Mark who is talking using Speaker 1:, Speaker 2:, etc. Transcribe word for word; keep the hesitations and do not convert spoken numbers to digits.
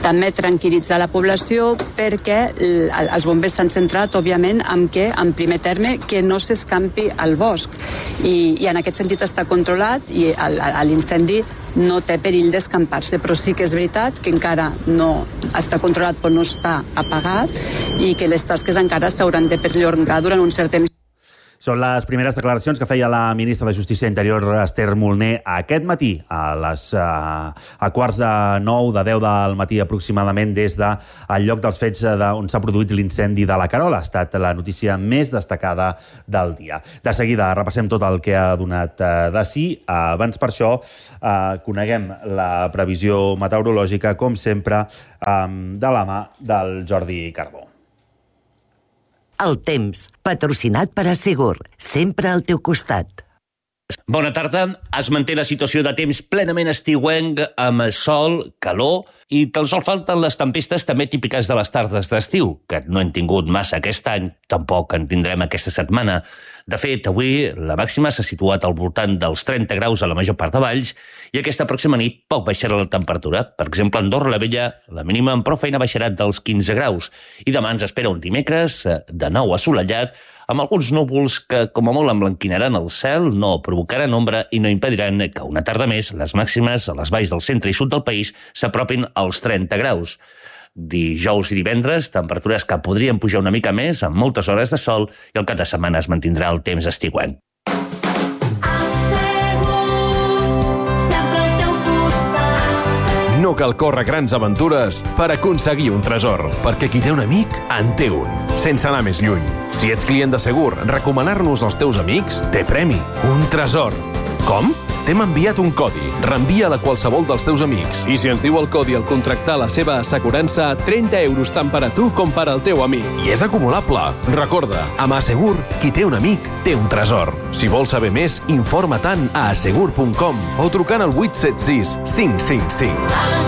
Speaker 1: també tranquil·litzar la població, perquè els bombers s'han centrat, òbviament, en que, en primer terme, que no s'escampi al bosc. I, i en aquest sentit està controlat i l'incendi no té perill d'escampar-se, però sí que és veritat que encara no està controlat però no està apagat i que les tasques encara s'hauran de perllongar durant un cert temps.
Speaker 2: Són les primeres declaracions que feia la ministra de Justícia i Interior, Esther Moliner, aquest matí, a les uh, a quarts de nou, de deu del matí aproximadament, des del lloc dels fets de, on s'ha produït l'incendi de la Carola. Ha estat la notícia més destacada del dia. De seguida repassem tot el que ha donat uh, de si. Uh, abans per això uh, coneguem la previsió meteorològica, com sempre, um, de la mà del Jordi Carbó.
Speaker 3: El temps, patrocinat per Assegur, sempre al teu costat.
Speaker 4: Bona tarda. Es manté la situació de temps plenament estiuenc, amb sol, calor, i tan sols falten les tempestes també típiques de les tardes d'estiu, que no hem tingut massa aquest any, tampoc en tindrem aquesta setmana. De fet, avui la màxima s'ha situat al voltant dels trenta graus a la major part de valls i aquesta pròxima nit poc baixarà la temperatura. Per exemple, a Andorra la Vella, la mínima amb prou feina baixarà dels quinze graus. I demà ens espera un dimecres de nou assolellat, amb alguns núvols que, com a molt, emblanquinaran el cel, no provocaran ombra i no impediran que una tarda més les màximes a les valls del centre i sud del país s'apropin als trenta graus. Dijous i divendres, temperatures que podrien pujar una mica més, amb moltes hores de sol, i el cap de setmana es mantindrà el temps estiuenc.
Speaker 5: No cal córrer grans aventures per aconseguir un tresor, perquè qui té un amic, en té un, sense anar més lluny. Si ets client de Segur, recomanar-nos als teus amics té premi, un tresor. Com? T'hem enviat un codi. Reenvia-la a qualsevol dels teus amics. I si ens diu el codi al contractar la seva assegurança, trenta euros tant per a tu com per al teu amic. I és acumulable. Recorda, amb Assegur, qui té un amic, té un tresor. Si vols saber més, informa-te'n a assegur punt com o trucant al vuit set sis cinc cinc cinc.